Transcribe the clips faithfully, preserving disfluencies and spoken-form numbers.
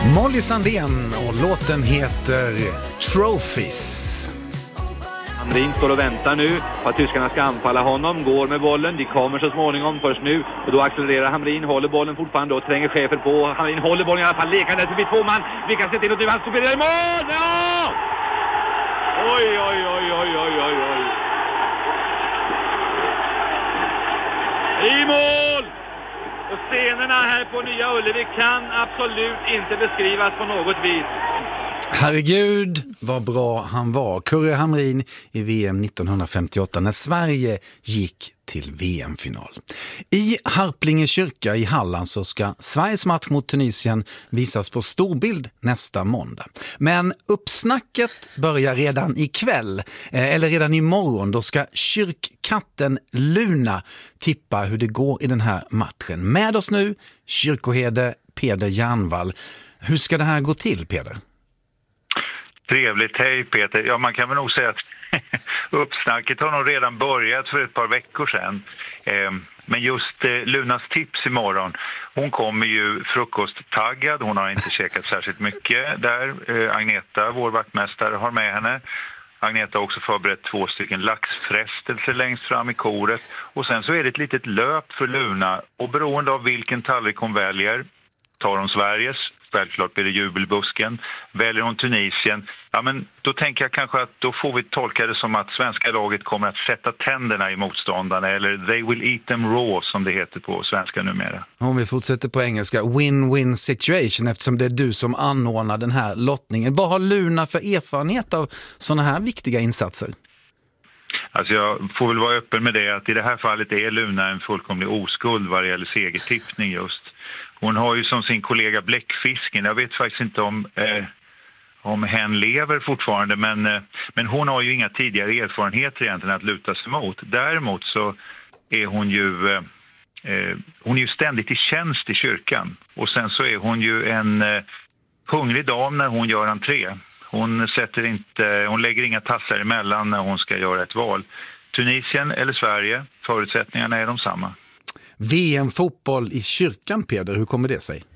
Molly Sandén och låten heter Trophies. Hamrin står och väntar nu på att tyskarna ska anfalla honom, går med bollen, de kommer så småningom först nu och då accelererar Hamrin, håller bollen fortfarande och tränger chefer på. Hamrin håller bollen i alla fall, lekande förbi två man, vi kan se till och nu han står i mål! Ja! Oj, oj, oj, oj, oj, oj, oj. I mål! Och scenerna här på Nya Ullevi kan absolut inte beskrivas på något vis. Herregud, vad bra han var. Kurre Hamrin i V M nittonhundrafemtioåtta när Sverige gick till V M-final. I Harplinge kyrka i Halland så ska Sveriges match mot Tunisien visas på storbild nästa måndag. Men uppsnacket börjar redan ikväll, eller redan imorgon. Då ska kyrkkatten Luna tippa hur det går i den här matchen. Med oss nu, kyrkoherde Peder Järnvall. Hur ska det här gå till, Peder? Trevligt, hej Peter. Ja, man kan väl nog säga att uppsnacket har nog redan börjat för ett par veckor sedan. Eh, men just eh, Lunas tips imorgon, hon kommer ju frukosttaggad, hon har inte käkat särskilt mycket där. Eh, Agneta, vår vaktmästare, har med henne. Agneta har också förberett två stycken laxfrestelser längst fram i koret. Och sen så är det ett litet löp för Luna och beroende av vilken tallrik hon väljer, tar hon Sveriges, självklart blir det jubelbusken. Väljer hon Tunisien, ja men då tänker jag kanske att då får vi tolka det som att svenska laget kommer att sätta tänderna i motståndarna, eller they will eat them raw som det heter på svenska numera. Om vi fortsätter på engelska, win-win situation, eftersom det är du som anordnar den här lottningen. Vad har Luna för erfarenhet av sådana här viktiga insatser? Alltså jag får väl vara öppen med det att i det här fallet är Luna en fullkomlig oskuld vad det gäller segertippning just. Hon har ju som sin kollega Bläckfisken, jag vet faktiskt inte om, eh, om hen lever fortfarande, men, eh, men hon har ju inga tidigare erfarenheter egentligen att luta sig mot. Däremot så är hon ju, eh, eh, hon är ju ständigt i tjänst i kyrkan. Och sen så är hon ju en eh, hungrig dam när hon gör entré. Hon, sätter inte, hon lägger inga tassar emellan när hon ska göra ett val. Tunisien eller Sverige, förutsättningarna är de samma. V M-fotboll i kyrkan, Peder, hur kommer det sig?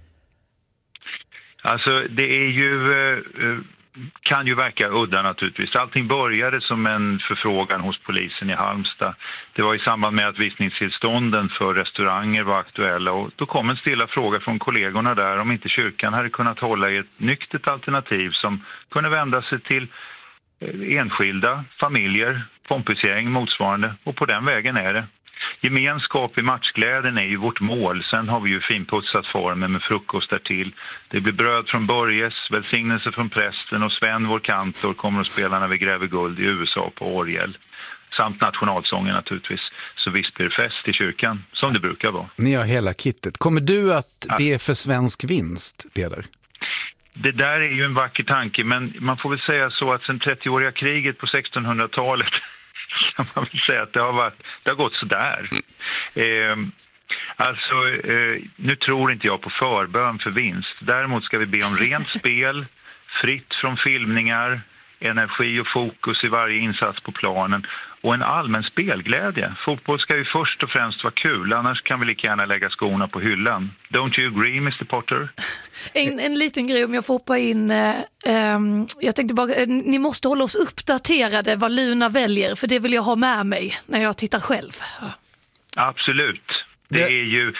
Alltså det är ju, kan ju verka udda naturligtvis. Allting började som en förfrågan hos polisen i Halmstad. Det var i samband med att visningstillstånden för restauranger var aktuella och då kom en stilla fråga från kollegorna där om inte kyrkan hade kunnat hålla i ett nyktert alternativ som kunde vända sig till enskilda, familjer, kompisgäng, motsvarande, och på den vägen är det. Gemenskap i matchglädjen är ju vårt mål. Sen har vi ju finputsat formen med frukost där till. Det blir bröd från Börjes, välsignelse från prästen och Sven, vår kantor, kommer att spela när vi gräver guld i U S A på orgel. Samt nationalsången naturligtvis. Så visst blir det fest i kyrkan, som det brukar vara. Ni har hela kittet. Kommer du att be för svensk vinst, Peder? Det där är ju en vacker tanke, men man får väl säga så att sen trettioåriga kriget på sextonhundratalet kan man väl säga att det har, varit, det har gått sådär. Eh, alltså, eh, nu tror inte jag på förbön för vinst. Däremot ska vi be om rent spel, fritt från filmningar, energi och fokus i varje insats på planen och en allmän spelglädje. Fotboll ska ju först och främst vara kul, annars kan vi lika gärna lägga skorna på hyllan. Don't you agree, mister Potter? En, en liten grej om jag får hoppa in. Eh, um, jag tänkte bara, eh, ni måste hålla oss uppdaterade vad Luna väljer, för det vill jag ha med mig när jag tittar själv. Absolut. Det, det... är ju...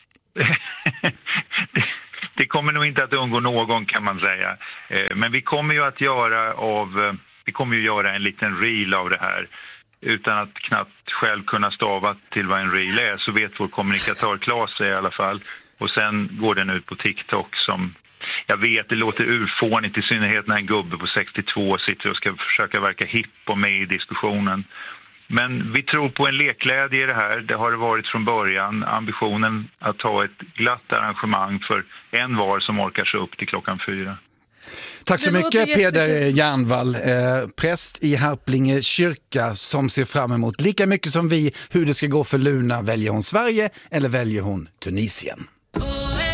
Det kommer nog inte att undgå någon, kan man säga. Men vi kommer ju att göra av, vi kommer ju göra en liten reel av det här. Utan att knappt själv kunna stava till vad en reel är, så vet vår kommunikatör Claes i alla fall. Och sen går den ut på TikTok som, jag vet, det låter urfånigt, i synnerhet när en gubbe på sextiotvå sitter och ska försöka verka hipp och med i diskussionen. Men vi tror på en lekglädje i det här. Det har det varit från början. Ambitionen att ha ett glatt arrangemang för en var som orkar sig upp till klockan fyra. Tack så mycket, Peder Järnvall, eh, präst i Harplinge kyrka, som ser fram emot lika mycket som vi hur det ska gå för Luna. Väljer hon Sverige eller väljer hon Tunisien?